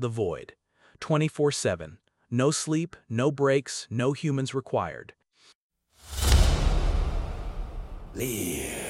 the void. 24/7. No sleep, no breaks, no humans required. Live.